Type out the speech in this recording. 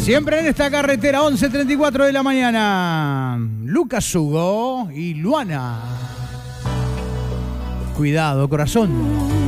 Siempre en esta carretera, 11:34 de la mañana. Lucas Hugo y Luana. Cuidado, corazón.